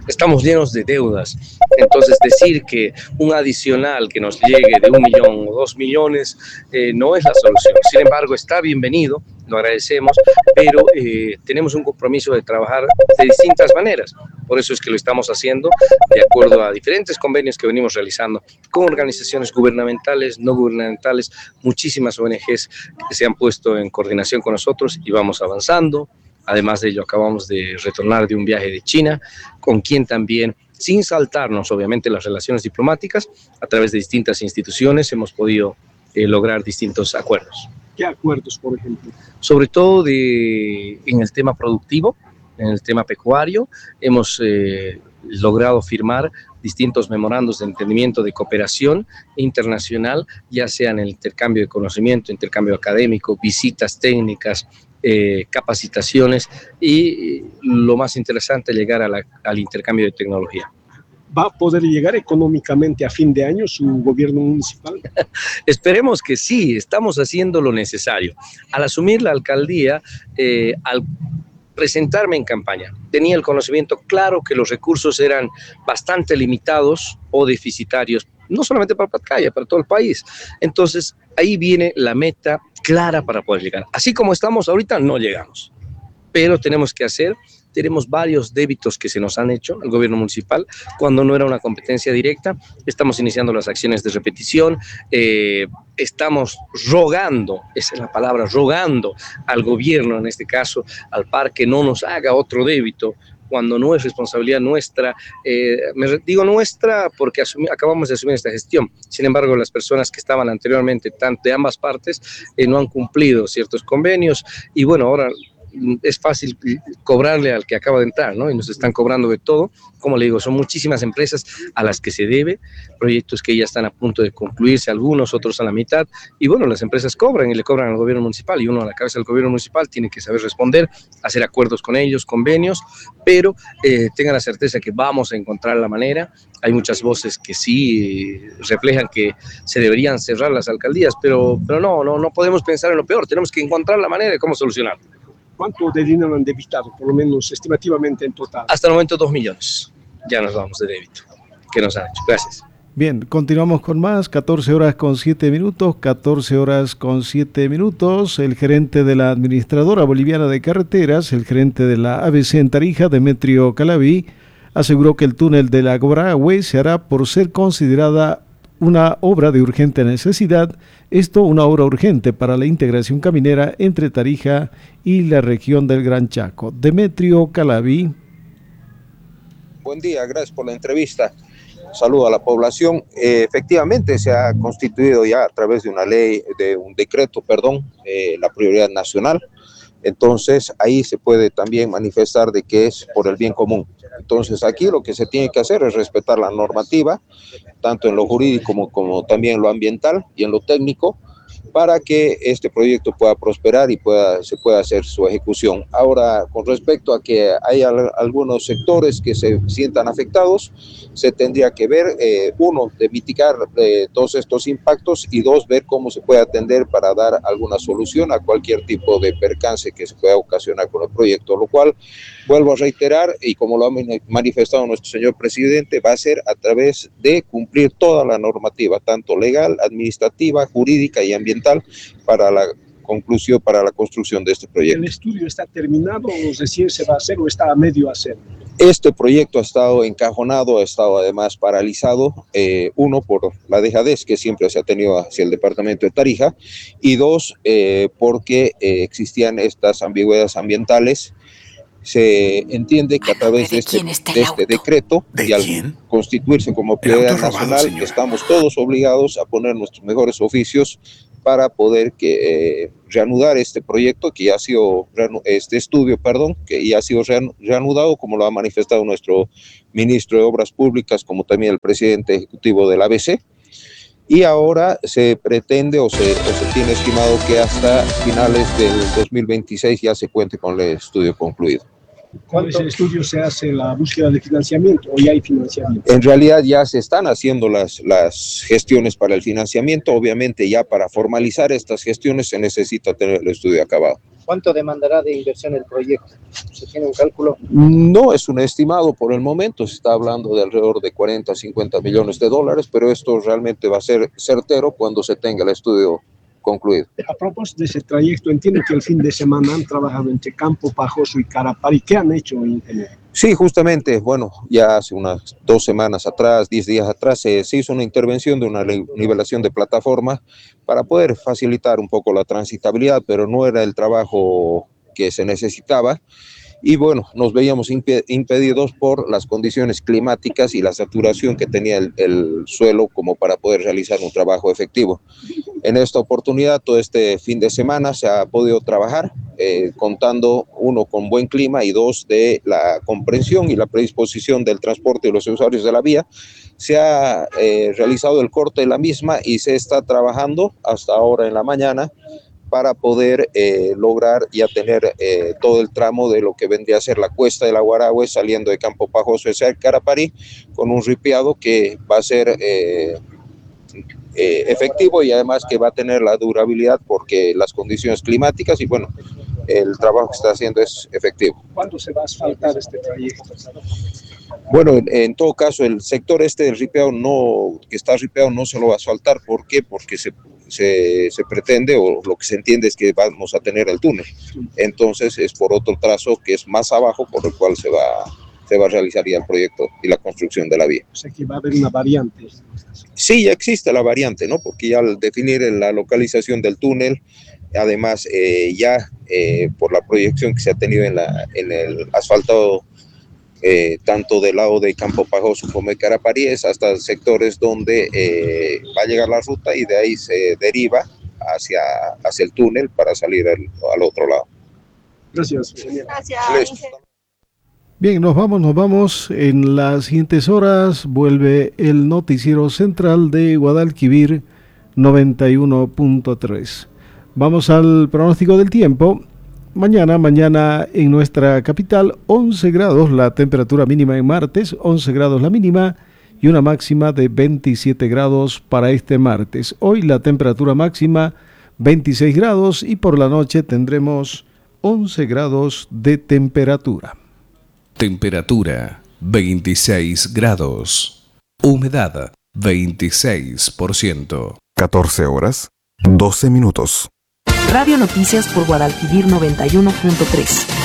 estamos llenos de deudas. Entonces decir que un adicional que nos llegue de 1 millón o 2 millones no es la solución. Sin embargo, está bienvenido, lo agradecemos, pero tenemos un compromiso de trabajar de distintas maneras. Por eso es que lo estamos haciendo de acuerdo a diferentes convenios que venimos realizando con organizaciones gubernamentales, no gubernamentales, muchísimas ONGs que se han puesto en coordinación con nosotros y vamos avanzando. Además de ello, acabamos de retornar de un viaje de China, con quien también, sin saltarnos obviamente las relaciones diplomáticas, a través de distintas instituciones hemos podido lograr distintos acuerdos. ¿Qué acuerdos, por ejemplo? Sobre todo en el tema productivo, en el tema pecuario, hemos logrado firmar distintos memorandos de entendimiento de cooperación internacional, ya sea en el intercambio de conocimiento, intercambio académico, visitas técnicas, capacitaciones y lo más interesante, llegar al intercambio de tecnología. ¿Va a poder llegar económicamente a fin de año su gobierno municipal? Esperemos que sí, estamos haciendo lo necesario. Al asumir la alcaldía, al presentarme en campaña, tenía el conocimiento claro que los recursos eran bastante limitados o deficitarios, no solamente para Patcaya, para todo el país. Entonces, ahí viene la meta clara para poder llegar. Así como estamos ahorita, no llegamos, pero tenemos que hacer. Tenemos varios débitos que se nos han hecho al gobierno municipal cuando no era una competencia directa. Estamos iniciando las acciones de repetición, estamos rogando, esa es la palabra, rogando al gobierno, en este caso al PAR, que no nos haga otro débito cuando no es responsabilidad nuestra. Digo nuestra porque acabamos de asumir esta gestión. Sin embargo, las personas que estaban anteriormente, tanto de ambas partes, no han cumplido ciertos convenios y bueno, ahora es fácil cobrarle al que acaba de entrar, ¿no? Y nos están cobrando de todo. Como le digo, son muchísimas empresas a las que se debe, proyectos que ya están a punto de concluirse, algunos, otros a la mitad, y bueno, las empresas cobran y le cobran al gobierno municipal, y uno a la cabeza del gobierno municipal tiene que saber responder, hacer acuerdos con ellos, convenios, pero tengan la certeza que vamos a encontrar la manera. Hay muchas voces que sí reflejan que se deberían cerrar las alcaldías, pero no podemos pensar en lo peor, tenemos que encontrar la manera de cómo solucionarlo. ¿Cuánto de dinero han debitado, por lo menos estimativamente en total? Hasta el momento 2 millones. Ya nos vamos de débito. ¿Qué nos han hecho? Gracias. Bien, continuamos con más. 14 horas con 7 minutos. 14 horas con 7 minutos. El gerente de la Administradora Boliviana de Carreteras, el gerente de la ABC en Tarija, Demetrio Calaví, aseguró que el túnel de la Gobrahue se hará por ser considerada una obra de urgente necesidad, esto una obra urgente para la integración caminera entre Tarija y la región del Gran Chaco. Demetrio Calaví. Buen día, gracias por la entrevista. Saludo a la población. Efectivamente se ha constituido ya a través de una ley, de un decreto, la prioridad nacional. Entonces ahí se puede también manifestar de que es por el bien común. Entonces aquí lo que se tiene que hacer es respetar la normativa, tanto en lo jurídico como también en lo ambiental y en lo técnico, para que este proyecto pueda prosperar y se pueda hacer su ejecución. Ahora, con respecto a que hay algunos sectores que se sientan afectados, se tendría que ver, uno, de mitigar todos estos impactos y dos, ver cómo se puede atender para dar alguna solución a cualquier tipo de percance que se pueda ocasionar con el proyecto, lo cual, vuelvo a reiterar, y como lo ha manifestado nuestro señor presidente, va a ser a través de cumplir toda la normativa, tanto legal, administrativa, jurídica y ambiental, para la conclusión, para la construcción de este proyecto. ¿El estudio está terminado o recién se va a hacer o está a medio hacer? Este proyecto ha estado encajonado, ha estado además paralizado, uno, por la dejadez que siempre se ha tenido hacia el departamento de Tarija, y dos, porque existían estas ambigüedades ambientales. Se entiende que a través de este decreto y al constituirse como prioridad nacional, estamos todos obligados a poner nuestros mejores oficios para poder reanudar este proyecto que ya ha sido, este estudio, que ya ha sido reanudado, como lo ha manifestado nuestro ministro de Obras Públicas, como también el presidente ejecutivo del ABC. Y ahora se pretende o se tiene estimado que hasta finales del 2026 ya se cuente con el estudio concluido. ¿Cuándo ese estudio se hace la búsqueda de financiamiento o ya hay financiamiento? En realidad ya se están haciendo las gestiones para el financiamiento. Obviamente ya para formalizar estas gestiones se necesita tener el estudio acabado. ¿Cuánto demandará de inversión el proyecto? ¿Se tiene un cálculo? No es un estimado por el momento, se está hablando de alrededor de 40 a 50 millones de dólares, pero esto realmente va a ser certero cuando se tenga el estudio concluido. A propósito de ese trayecto, entiendo que el fin de semana han trabajado entre Campo Pajoso y Carapari. ¿Qué han hecho, ingeniero? Sí, justamente, bueno, ya hace unas 2 semanas atrás, 10 días atrás, se hizo una intervención de una nivelación de plataforma para poder facilitar un poco la transitabilidad, pero no era el trabajo que se necesitaba. Y bueno, nos veíamos impedidos por las condiciones climáticas y la saturación que tenía el suelo como para poder realizar un trabajo efectivo. En esta oportunidad, todo este fin de semana se ha podido trabajar, contando, uno, con buen clima y dos, de la comprensión y la predisposición del transporte de los usuarios de la vía. Se ha realizado el corte de la misma y se está trabajando hasta ahora en la mañana para poder lograr ya tener todo el tramo de lo que vendría a ser la cuesta de la Guarahue saliendo de Campo Pajoso hacia Carapari, con un ripiado que va a ser efectivo y además que va a tener la durabilidad porque las condiciones climáticas y bueno, el trabajo que está haciendo es efectivo. ¿Cuándo se va a asfaltar este trayecto? Bueno, en todo caso, el sector este del ripeado que está ripeado no se lo va a asfaltar. ¿Por qué? Porque se pretende, o lo que se entiende es que vamos a tener el túnel. Entonces es por otro trazo que es más abajo, por el cual se va a realizar ya el proyecto y la construcción de la vía. O sea que va a haber una variante. Sí, ya existe la variante, ¿no? Porque ya al definir la localización del túnel, además por la proyección que se ha tenido en el asfaltado, tanto del lado de Campo Pajoso como de Carapari, hasta sectores donde va a llegar la ruta y de ahí se deriva hacia el túnel para salir al otro lado. Gracias. Gracias. Bien, nos vamos. En las siguientes horas vuelve el noticiero central de Guadalquivir 91.3. Vamos al pronóstico del tiempo. Mañana en nuestra capital, 11 grados la temperatura mínima en martes, 11 grados la mínima y una máxima de 27 grados para este martes. Hoy la temperatura máxima 26 grados y por la noche tendremos 11 grados de temperatura. Temperatura 26 grados. Humedad 26%. 14 horas, 12 minutos. Radio Noticias por Guadalquivir 91.3.